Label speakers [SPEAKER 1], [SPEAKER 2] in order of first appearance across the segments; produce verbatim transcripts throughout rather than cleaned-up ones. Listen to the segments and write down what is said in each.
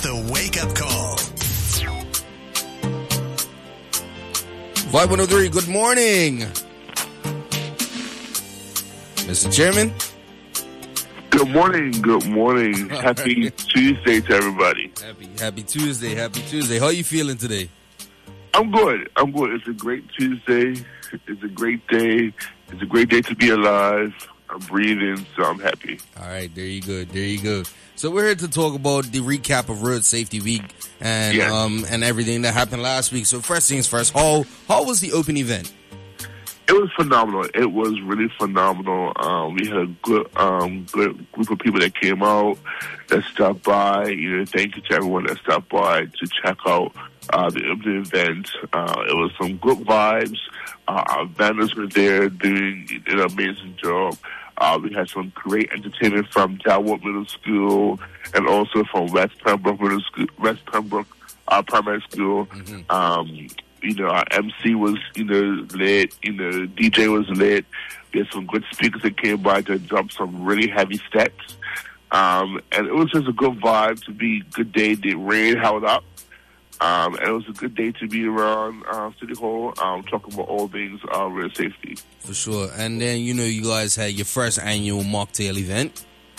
[SPEAKER 1] the wake-up call.
[SPEAKER 2] five one oh three, good morning. Mister Chairman?
[SPEAKER 3] Good morning, good morning. Happy
[SPEAKER 2] right.
[SPEAKER 3] Tuesday to everybody.
[SPEAKER 2] Happy Happy Tuesday, happy Tuesday. How are you feeling today?
[SPEAKER 3] I'm good, I'm good. It's a great Tuesday. It's a great day. It's a great day to be alive. I'm breathing, so I'm happy.
[SPEAKER 2] All right, there you go, there you go. So we're here to talk about the recap of Road Safety Week and
[SPEAKER 3] yes.
[SPEAKER 2] um and everything that happened last week. So first things first, how how was the open event?
[SPEAKER 3] It was phenomenal. It was really phenomenal. Um, we had a good, um, good group of people that came out, that stopped by. You know, thank you to everyone that stopped by to check out uh, the open event. Uh, it was some good vibes. Uh, our vendors were there doing an amazing job. Uh, we had some great entertainment from Dalwood Middle School and also from West Pembroke Middle School, West Pembroke uh, Primary School.
[SPEAKER 2] Mm-hmm.
[SPEAKER 3] Um, You know, our M C was, you know, lit. You know, D J was lit. We had some good speakers that came by to drop some really heavy steps. Um, and it was just a good vibe to be good day. The rain held up. Um, and it was a good day to be around uh, City Hall um, talking about all things uh, road safety.
[SPEAKER 2] For sure. And then, you know, you guys had your first annual mocktail event.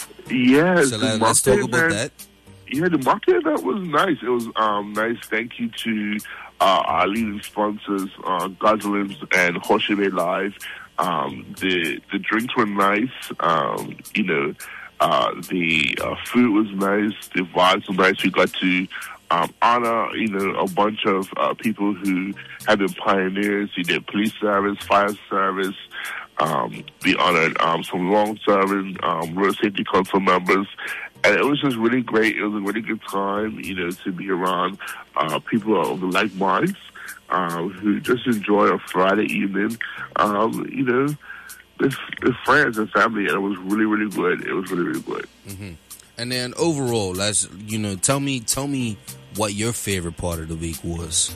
[SPEAKER 3] Yes.
[SPEAKER 2] So let, let's talk about that.
[SPEAKER 3] Yeah, the mocktail event was nice. It was um, nice. Thank you to Uh, our leading sponsors, uh, Goslin's and Horseshoe Bay Live. Um, the the drinks were nice. Um, you know, uh, the uh, food was nice. The vibes were nice. We got to um, honor, you know, a bunch of uh, people who have been pioneers. We did police service, fire service. Um, we honored um, some long-serving um, road safety council members. And it was just really great. It was a really good time, you know, to be around uh, people of the like minds uh, who just enjoy a Friday evening, um, you know, with, with friends and family. And it was really, really good. It was really, really good.
[SPEAKER 2] Mm-hmm. And then overall, let's, you know, tell me, tell me what your favorite part of the week was.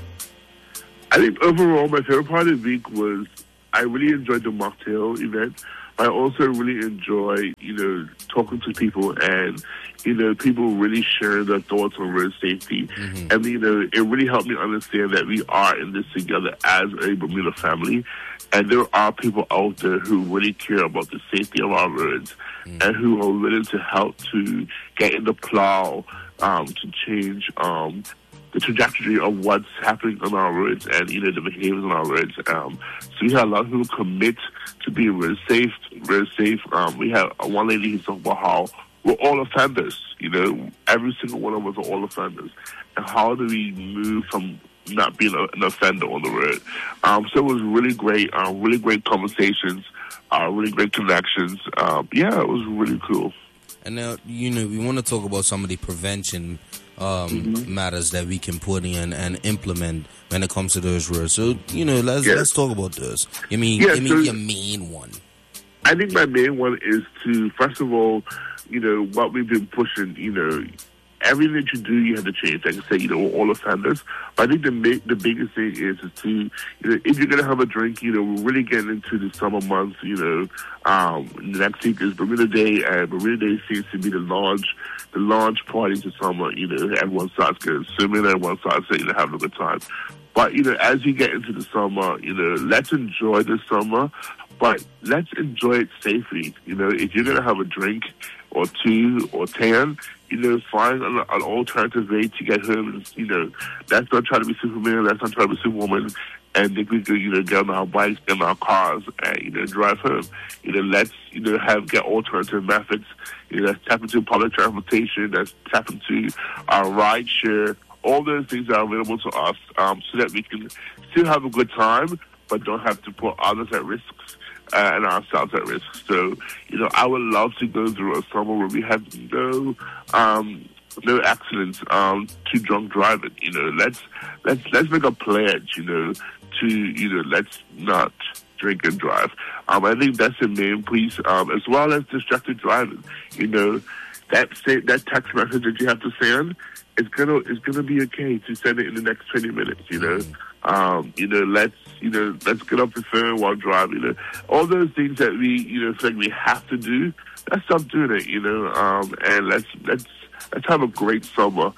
[SPEAKER 3] I think overall, my favorite part of the week was I really enjoyed the mocktail event. I also really enjoy, you know, talking to people and, you know, people really sharing their thoughts on road safety. Mm-hmm. And, you know, it really helped me understand that we are in this together as a Bermuda family. And there are people out there who really care about the safety of our roads mm-hmm. and who are willing to help to get in the plow um, to change um the trajectory of what's happening on our roads and, you know, the behaviors on our roads. Um, so we had a lot of people commit to being road safe, road safe. Um, we had one lady who talked about how we're all offenders, you know, every single one of us are all offenders. And how do we move from not being a, an offender on the road? Um, so it was really great, uh, really great conversations, uh, really great connections. Um, yeah, it was really cool.
[SPEAKER 2] And now, you know, we want to talk about some of the prevention Um, mm-hmm. matters that we can put in and implement when it comes to those roads. So, you know, let's
[SPEAKER 3] yes.
[SPEAKER 2] let's talk about those. Give me,
[SPEAKER 3] yeah,
[SPEAKER 2] give me
[SPEAKER 3] so
[SPEAKER 2] your main one.
[SPEAKER 3] I think my main one is to, first of all, you know, what we've been pushing, you know, everything that you do, you have to change. Like I said, you know, we're all offenders. But I think the the biggest thing is, is to, you know, if you're going to have a drink, you know, we're really getting into the summer months, you know. Um, next week is Bermuda Day, and Bermuda Day seems to be the launch, the launch party to summer. You know, everyone starts getting swimming, everyone starts, you know, having a good time. But, you know, as you get into the summer, you know, let's enjoy the summer, but let's enjoy it safely. You know, if you're going to have a drink or two or ten, you know, find an, an alternative way to get home. You know, let's not try to be Superman, let's not try to be Superwoman, and think we could, you know, get on our bikes, get in our cars, and, you know, drive home. You know, let's, you know, have, get alternative methods. You know, let's tap into public transportation, let's tap into our ride share, all those things are available to us, um, so that we can still have a good time, but don't have to put others at risk. Uh, and ourselves at risk. So, you know, I would love to go through a summer where we have no, um, no accidents, um, to drunk driving. You know, let's let's let's make a pledge. You know, to you know, let's not drink and drive. Um, I think that's the main piece, um, as well as distracted driving. You know, that say, that text message that you have to send, it's gonna it's gonna be okay to send it in the next twenty minutes. You know. Mm-hmm. Um, you know, let's, you know, let's get off the phone while driving. You know, all those things that we, you know, feel like we have to do, let's stop doing it, you know, um, and let's, let's, let's have a great summer.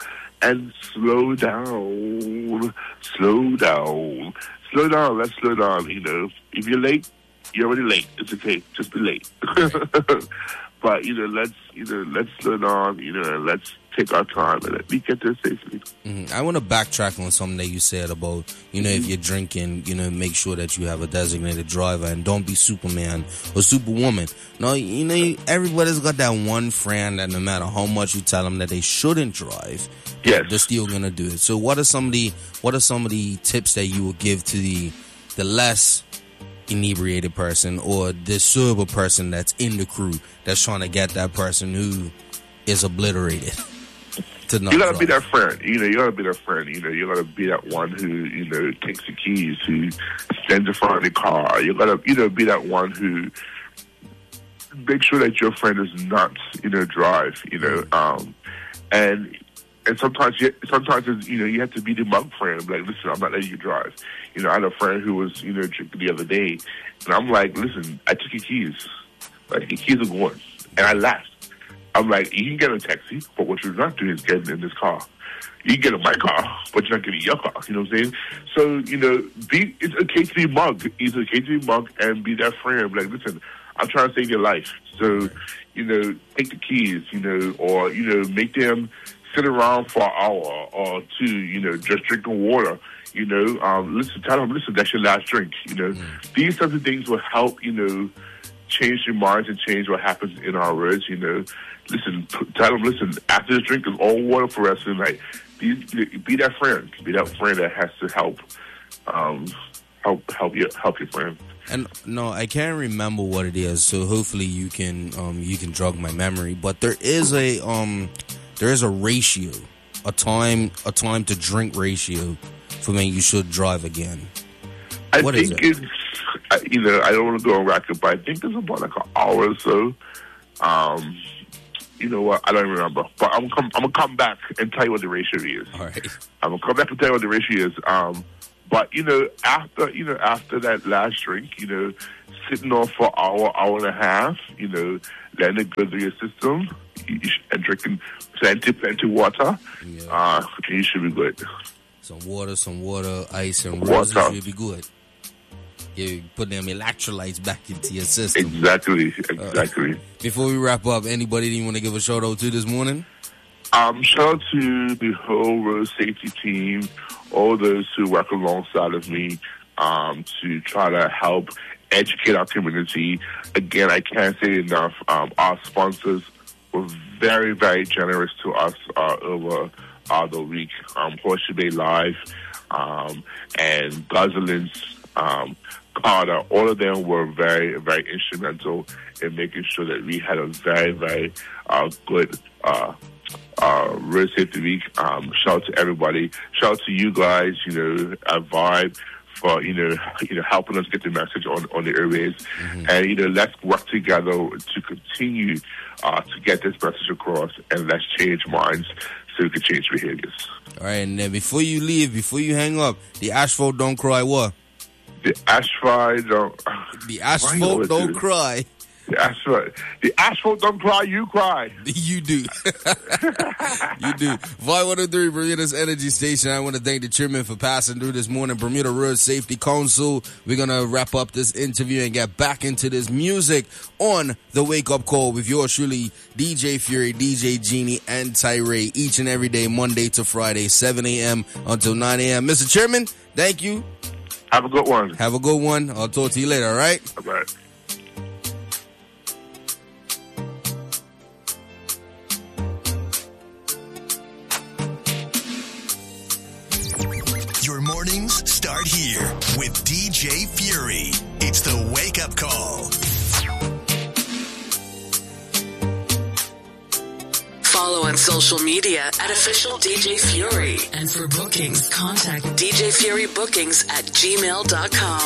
[SPEAKER 3] and slow down, slow down, slow down. Let's slow down. You know, if you're late, you're already late. It's okay. Just be late. But you know, let's you know, let's slow down. You know, and let's take our time and let me get there safely.
[SPEAKER 2] Mm-hmm. I want to backtrack on something that you said about, you know, mm-hmm. if you're drinking, you know, make sure that you have a designated driver and don't be Superman or Superwoman. No, you know, everybody's got that one friend that no matter how much you tell them that they shouldn't drive,
[SPEAKER 3] yes.
[SPEAKER 2] they're still gonna do it. So, what are some of the what are some of the tips that you would give to the the less inebriated person or the sober person that's in the crew that's trying to get that person who is obliterated? You gotta
[SPEAKER 3] drive. Be that friend. You know, you gotta be that friend. You know, you gotta be that one who, you know, takes the keys, who stands in front of the car. You gotta, you know, be that one who makes sure that your friend is not, you know, drive. You know, um, and and sometimes, you, sometimes it's, you know, you have to be the mug friend. Like, listen, I'm not letting you drive. You know, I had a friend who was, you know, drinking the other day, and I'm like, listen, I took your keys. Like, your keys are gone, and I laughed. I'm like, you can get a taxi, but what you're not doing is getting in this car. You can get in my car, but you're not getting your car. You know what I'm saying? So, you know, be it's okay to be mug. It's okay to be mug and be that friend. Like, listen, I'm trying to save your life. So, you know, take the keys, you know, or, you know, make them sit around for an hour or two, you know, just drinking water. You know, um, listen, tell them, listen, that's your last drink. You know, mm. these types of things will help, you know, change your minds and change what happens in our words, you know. Listen, tell them, listen, after this drink is all water for us tonight. Be, be that friend. Be that friend that has to help um, help help your help your friend.
[SPEAKER 2] And no, I can't remember what it is, so hopefully you can um, you can jog my memory. But there is a um, there is a ratio, a time a time to drink ratio for when you should drive again.
[SPEAKER 3] I
[SPEAKER 2] what
[SPEAKER 3] think
[SPEAKER 2] is it?
[SPEAKER 3] it's, you know, I don't want to go on record, but I think it's about like an hour or so. Um, you know what? I don't remember, but I'm come, I'm gonna come back and tell you what the ratio is.
[SPEAKER 2] All right.
[SPEAKER 3] I'm gonna come back and tell you what the ratio is. Um, but you know, after you know, after that last drink, you know, sitting off for an hour, hour and a half, you know, letting it go through your system, you, you should, and drinking plenty, plenty water, yeah. uh, you should be good.
[SPEAKER 2] Some water, some water, ice, and roses should be good. You put them electrolytes back into your system.
[SPEAKER 3] Exactly, exactly.
[SPEAKER 2] Uh, before we wrap up, anybody that you want to give a shout out to this morning?
[SPEAKER 3] Um, shout out to the whole road safety team, all those who work alongside of me um, to try to help educate our community. Again, I can't say enough. Um, our sponsors were very, very generous to us uh, over uh, the week. Um, Horseshoe Bay Live um, and Goslin's um Carter, all of them were very, very instrumental in making sure that we had a very, very uh, good uh, uh, road safety week. Um, shout out to everybody. Shout out to you guys, you know, at Vibe for, you know, you know, helping us get the message on, on the airwaves. Mm-hmm. And, you know, let's work together to continue uh, to get this message across, and let's change minds so we can change behaviors.
[SPEAKER 2] All right, and then before you leave, before you hang up, the asphalt don't cry what?
[SPEAKER 3] The asphalt don't...
[SPEAKER 2] The asphalt don't cry.
[SPEAKER 3] The asphalt, the asphalt don't cry, you cry.
[SPEAKER 2] You do. You do. Vibe one oh three, Bermuda's Energy Station. I want to thank the chairman for passing through this morning. Bermuda Road Safety Council. We're going to wrap up this interview and get back into this music on the Wake Up Call with yours truly, D J Fury, D J Genie, and Tyree, each and every day, Monday to Friday, seven a.m. until nine a.m. Mister Chairman, thank you.
[SPEAKER 3] Have a good one.
[SPEAKER 2] Have a good one. I'll talk to you later, all right?
[SPEAKER 3] All right.
[SPEAKER 1] Your mornings start here with D J Fury. It's the Wake Up Call.
[SPEAKER 4] Follow on social media at official D J Fury. And for bookings, contact D J Fury Bookings at gmail dot com.